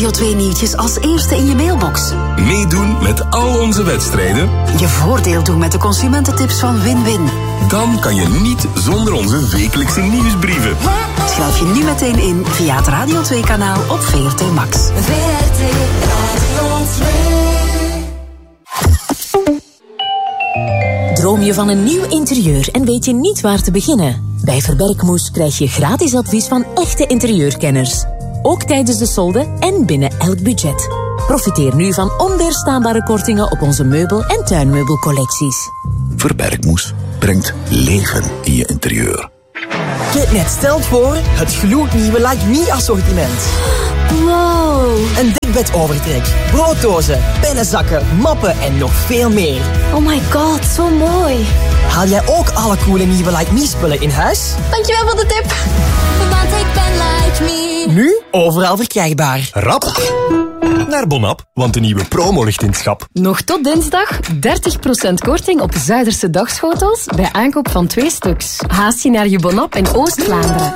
Radio 2 nieuwtjes als eerste in je mailbox. Meedoen met al onze wedstrijden. Je voordeel doen met de consumententips van Win-Win. Dan kan je niet zonder onze wekelijkse nieuwsbrieven. Schrijf je nu meteen in via het Radio 2-kanaal op VRT Max. VRT Radio 2. Droom je van een nieuw interieur en weet je niet waar te beginnen? Bij Verbergmoes krijg je gratis advies van echte interieurkenners. Ook tijdens de solde en binnen elk budget. Profiteer nu van onweerstaanbare kortingen op onze meubel- en tuinmeubelcollecties. Verbergmoes brengt leven in je interieur. Kitnet stelt voor het gloednieuwe Like Me assortiment. Wow. Een dekbedovertrek, brooddozen, pennenzakken, mappen en nog veel meer. Oh my god, zo mooi. Haal jij ook alle coole nieuwe Like Me spullen in huis? Dankjewel voor de tip. Want ik ben Like Me. Nu overal verkrijgbaar. Rap naar Bonap, want de nieuwe promo ligt in het schap. Nog tot dinsdag 30% korting op Zuiderse dagschotels bij aankoop van 2 stuks. Haast je naar je Bonap in Oost-Vlaanderen.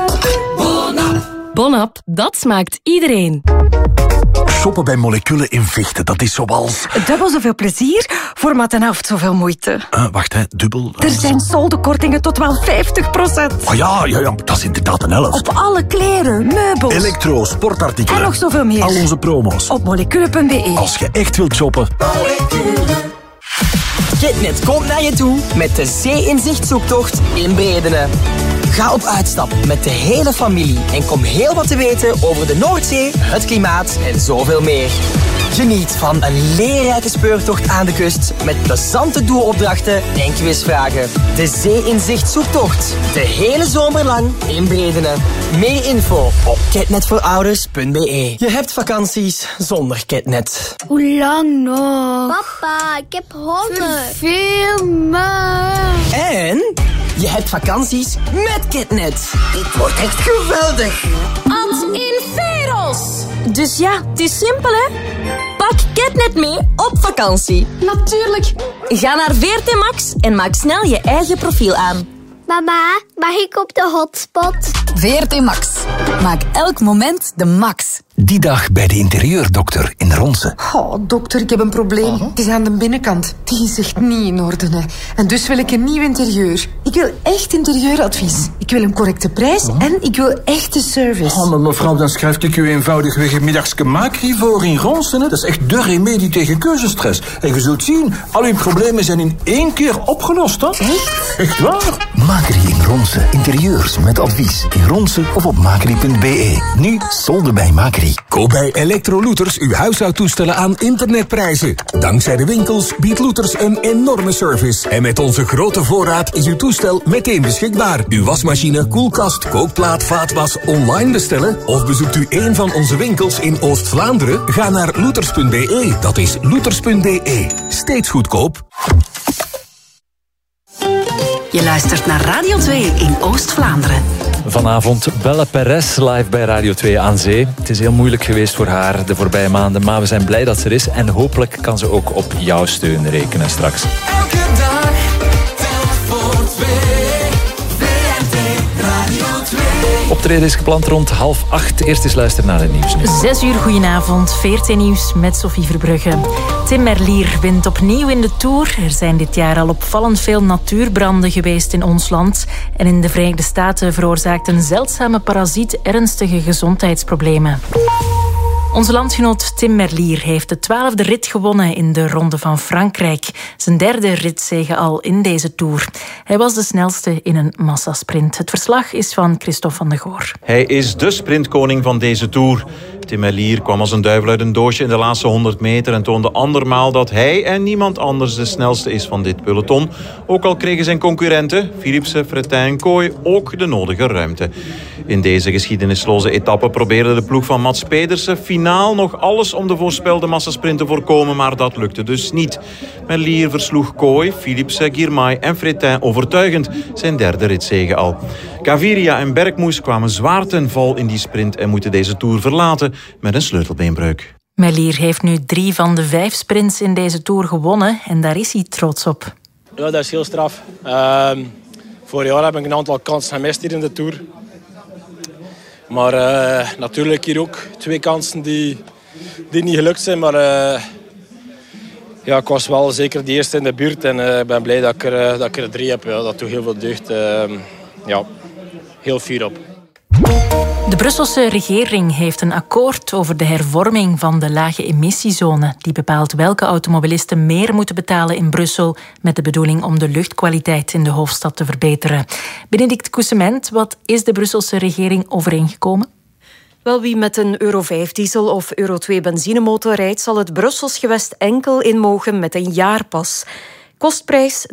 Bonap, dat smaakt iedereen. Shoppen bij Moleculen in Vechten, dat is zoals... Dubbel zoveel plezier voor maar de helft zoveel moeite. Wacht, hè, dubbel... Er zijn soldekortingen tot wel 50%. Oh ja, dat is inderdaad een helft. Op alle kleren, meubels. Elektro, sportartikelen. En nog zoveel meer. Al onze promo's. Op moleculen.be. Als je echt wilt shoppen... Kitnet komt naar je toe met de Zee-inzicht-zoektocht in Bredene. Ga op uitstap met de hele familie en kom heel wat te weten over de Noordzee, het klimaat en zoveel meer. Geniet van een leerrijke speurtocht aan de kust met plezante doelopdrachten en quizvragen. De Zee-inzicht-zoektocht. De hele zomer lang in Bredene. Meer info op kitnetvoorouders.be. Je hebt vakanties zonder Kitnet. Hoe lang nog? Papa, ik heb honger. Veel maar. En je hebt vakanties met Kitnet. Dit wordt echt geweldig. Ad inferos. Dus ja, het is simpel hè. Pak Kitnet mee op vakantie. Natuurlijk. Ga naar VRT Max en maak snel je eigen profiel aan. Mama, mag ik op de hotspot? VRT Max. Maak elk moment de max. Die dag bij de interieurdokter in Ronse. Oh, dokter, ik heb een probleem. Het is aan de binnenkant. Die is echt niet in orde. Hè. En dus wil ik een nieuw interieur. Ik wil echt interieuradvies. Ik wil een correcte prijs en ik wil echte service. Oh, maar mevrouw, dan schrijf ik u eenvoudigweg een middagske Macri voor in Ronsen. Dat is echt de remedie tegen keuzestress. En je zult zien, al uw problemen zijn in 1 keer opgelost. Hè? Echt? Echt waar? Macri in Ronse. Interieurs met advies. In Ronse of op macri.be. Nu solde bij Macri. Koop bij Electrolooters uw huishoudtoestellen aan internetprijzen. Dankzij de winkels biedt Looters een enorme service. En met onze grote voorraad is uw toestel meteen beschikbaar. Uw wasmachine, koelkast, kookplaat, vaatwas online bestellen? Of bezoekt u een van onze winkels in Oost-Vlaanderen? Ga naar looters.be. Dat is looters.be. Steeds goedkoop. Je luistert naar Radio 2 in Oost-Vlaanderen. Vanavond Belle Perez live bij Radio 2 aan Zee. Het is heel moeilijk geweest voor haar de voorbije maanden, maar we zijn blij dat ze er is en hopelijk kan ze ook op jouw steun rekenen straks. Elke dag, telt voor 2. VRT Radio 2. Optreden is gepland rond 7:30. Eerst eens luisteren naar het nieuws nu. 6 uur, goedenavond. VRT Nieuws met Sophie Verbrugge. Tim Merlier wint opnieuw in de Tour. Er zijn dit jaar al opvallend veel natuurbranden geweest in ons land. En in de Verenigde Staten veroorzaakt een zeldzame parasiet ernstige gezondheidsproblemen. Onze landgenoot Tim Merlier heeft de 12e rit gewonnen in de Ronde van Frankrijk. Zijn 3e ritzege al in deze Tour. Hij was de snelste in een massasprint. Het verslag is van Christophe van de Goor. Hij is de sprintkoning van deze Tour. Tim Merlier kwam als een duivel uit een doosje in de laatste 100 meter... en toonde andermaal dat hij en niemand anders de snelste is van dit peloton. Ook al kregen zijn concurrenten, Philipsen, Fretin en Kooi, ook de nodige ruimte. In deze geschiedenisloze etappe probeerde de ploeg van Mats Pedersen finaal nog alles om de voorspelde massasprint te voorkomen, maar dat lukte dus niet. Merlier versloeg Kooi, Philipsen, Girmay en Fretin overtuigend, zijn 3e ritzege al. Gaviria en Bergmoes kwamen zwaar ten val in die sprint en moeten deze Tour verlaten met een sleutelbeenbreuk. Merlier heeft nu 3 van de 5 sprints in deze Tour gewonnen en daar is hij trots op. Ja, dat is heel straf. Vorig jaar heb ik een aantal kansen gemist hier in de Tour. Maar natuurlijk hier ook 2 kansen die niet gelukt zijn. Maar ik was wel zeker de eerste in de buurt. En ik ben blij dat ik er 3 heb. Ja, dat doet heel veel deugd. Heel fier op. De Brusselse regering heeft een akkoord over de hervorming van de lage emissiezone. Die bepaalt welke automobilisten meer moeten betalen in Brussel, met de bedoeling om de luchtkwaliteit in de hoofdstad te verbeteren. Benedict Coussement, wat is de Brusselse regering overeengekomen? Wel, wie met een Euro 5 diesel of Euro 2 benzinemotor rijdt, zal het Brussels gewest enkel in mogen met een jaarpas. Kostprijs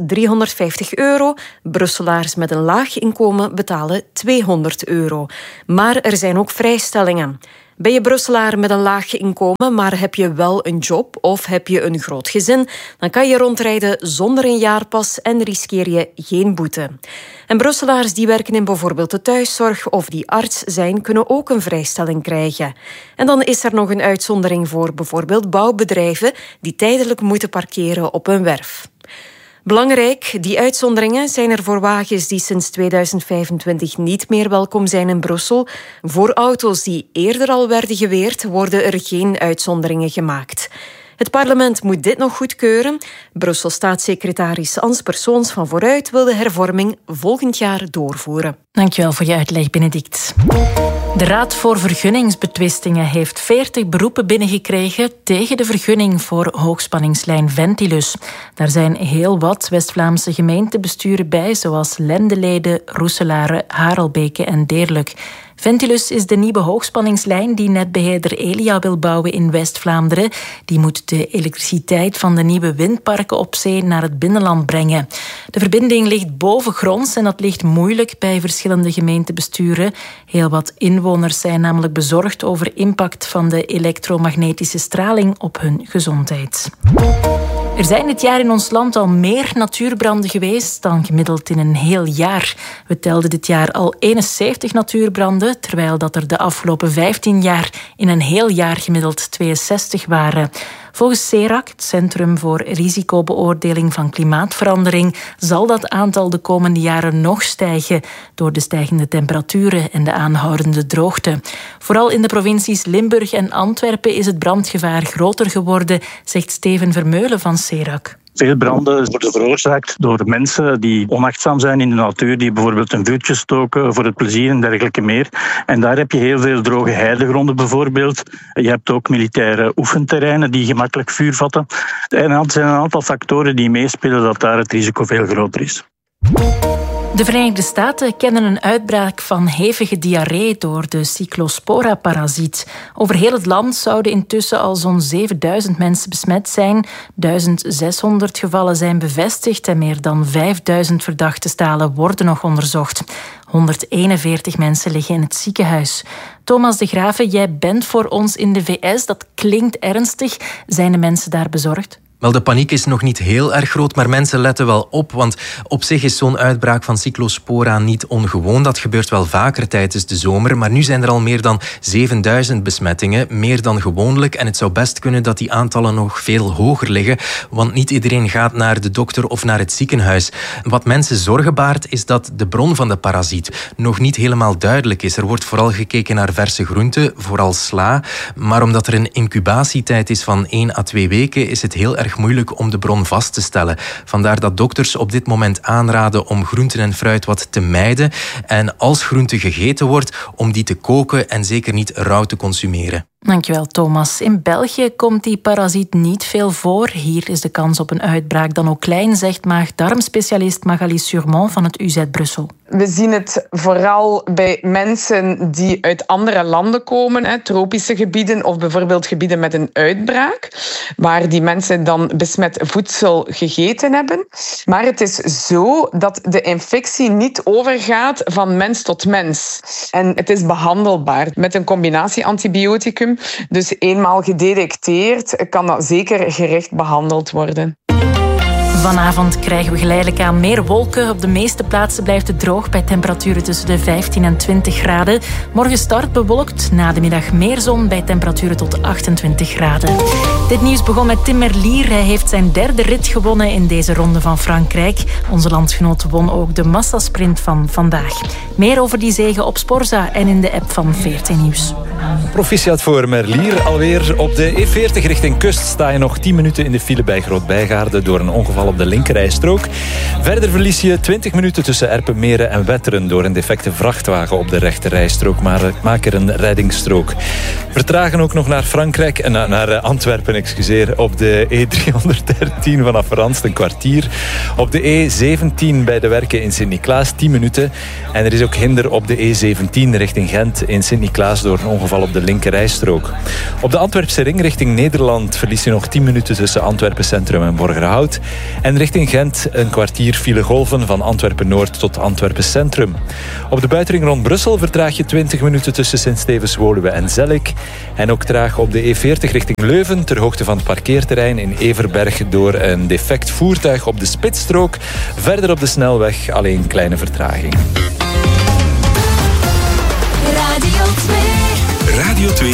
€350. Brusselaars met een laag inkomen betalen €200. Maar er zijn ook vrijstellingen. Ben je Brusselaar met een laag inkomen, maar heb je wel een job of heb je een groot gezin, dan kan je rondrijden zonder een jaarpas en riskeer je geen boete. En Brusselaars die werken in bijvoorbeeld de thuiszorg of die arts zijn, kunnen ook een vrijstelling krijgen. En dan is er nog een uitzondering voor bijvoorbeeld bouwbedrijven die tijdelijk moeten parkeren op een werf. Belangrijk, die uitzonderingen zijn er voor wagens die sinds 2025 niet meer welkom zijn in Brussel. Voor auto's die eerder al werden geweerd, worden er geen uitzonderingen gemaakt. Het parlement moet dit nog goedkeuren. Brussel-staatssecretaris Ans Persoons van Vooruit wil de hervorming volgend jaar doorvoeren. Dankjewel voor je uitleg, Benedict. De Raad voor Vergunningsbetwistingen heeft 40 beroepen binnengekregen tegen de vergunning voor hoogspanningslijn Ventilus. Daar zijn heel wat West-Vlaamse gemeentebesturen bij, zoals Lendeleden, Roeselare, Harelbeke en Deerlijk. Ventilus is de nieuwe hoogspanningslijn die netbeheerder Elia wil bouwen in West-Vlaanderen. Die moet de elektriciteit van de nieuwe windparken op zee naar het binnenland brengen. De verbinding ligt bovengronds en dat ligt moeilijk bij verschillende gemeentebesturen. Heel wat inwoners zijn namelijk bezorgd over impact van de elektromagnetische straling op hun gezondheid. Er zijn dit jaar in ons land al meer natuurbranden geweest dan gemiddeld in een heel jaar. We telden dit jaar al 71 natuurbranden, terwijl dat er de afgelopen 15 jaar in een heel jaar gemiddeld 62 waren. Volgens CERAC, het Centrum voor Risicobeoordeling van Klimaatverandering, zal dat aantal de komende jaren nog stijgen door de stijgende temperaturen en de aanhoudende droogte. Vooral in de provincies Limburg en Antwerpen is het brandgevaar groter geworden, zegt Steven Vermeulen van CERAC. Veel branden worden veroorzaakt door mensen die onachtzaam zijn in de natuur, die bijvoorbeeld een vuurtje stoken voor het plezier en dergelijke meer. En daar heb je heel veel droge heidegronden bijvoorbeeld. Je hebt ook militaire oefenterreinen die gemakkelijk vuur vatten. En er zijn een aantal factoren die meespelen dat daar het risico veel groter is. De Verenigde Staten kennen een uitbraak van hevige diarree door de Cyclospora-parasiet. Over heel het land zouden intussen al zo'n 7000 mensen besmet zijn. 1600 gevallen zijn bevestigd en meer dan 5000 verdachte stalen worden nog onderzocht. 141 mensen liggen in het ziekenhuis. Thomas de Grave, jij bent voor ons in de VS. Dat klinkt ernstig. Zijn de mensen daar bezorgd? Wel, de paniek is nog niet heel erg groot, maar mensen letten wel op. Want op zich is zo'n uitbraak van Cyclospora niet ongewoon. Dat gebeurt wel vaker tijdens de zomer. Maar nu zijn er al meer dan 7000 besmettingen. Meer dan gewoonlijk. En het zou best kunnen dat die aantallen nog veel hoger liggen. Want niet iedereen gaat naar de dokter of naar het ziekenhuis. Wat mensen zorgen baart, is dat de bron van de parasiet nog niet helemaal duidelijk is. Er wordt vooral gekeken naar verse groenten, vooral sla. Maar omdat er een incubatietijd is van 1 à 2 weken, is het heel erg moeilijk om de bron vast te stellen. Vandaar dat dokters op dit moment aanraden om groenten en fruit wat te mijden. En als groente gegeten wordt, om die te koken en zeker niet rauw te consumeren. Dankjewel, Thomas. In België komt die parasiet niet veel voor. Hier is de kans op een uitbraak dan ook klein, zegt maag-darmspecialist Magali Surmont van het UZ Brussel. We zien het vooral bij mensen die uit andere landen komen, tropische gebieden of bijvoorbeeld gebieden met een uitbraak, waar die mensen dan besmet voedsel gegeten hebben. Maar het is zo dat de infectie niet overgaat van mens tot mens. En het is behandelbaar met een combinatie antibioticum. Dus eenmaal gedetecteerd kan dat zeker gericht behandeld worden. Vanavond krijgen we geleidelijk aan meer wolken. Op de meeste plaatsen blijft het droog bij temperaturen tussen de 15 en 20 graden. Morgen start bewolkt, na de middag meer zon bij temperaturen tot 28 graden. Dit nieuws begon met Tim Merlier. Hij heeft zijn derde rit gewonnen in deze ronde van Frankrijk. Onze landgenoot won ook de massasprint van vandaag. Meer over die zege op Sporza en in de app van VRT Nieuws. Proficiat voor Merlier. Alweer op de E40 richting kust sta je nog 10 minuten in de file bij Groot-Bijgaarde door een ongeval op de linkerrijstrook. Verder verlies je 20 minuten tussen Erpenmeren en Wetteren door een defecte vrachtwagen op de rechterrijstrook. Maar maak er een reddingsstrook. Vertragen ook nog naar Frankrijk, naar Antwerpen, op de E313 vanaf Randst een kwartier. Op de E17 bij de werken in Sint-Niklaas 10 minuten. En er is ook hinder op de E17 richting Gent in Sint-Niklaas door een ongeval op de linkerrijstrook. Op de Antwerpse ring richting Nederland verlies je nog 10 minuten tussen Antwerpen Centrum en Borgerhout. En richting Gent een kwartier file golven van Antwerpen Noord tot Antwerpen Centrum. Op de buitenring rond Brussel vertraag je 20 minuten tussen Sint-Stevens-Woluwe en Zellik. En ook traag op de E40 richting Leuven ter hoogte van het parkeerterrein in Everberg door een defect voertuig op de spitsstrook. Verder op de snelweg alleen kleine vertraging. Radio 2. Radio 2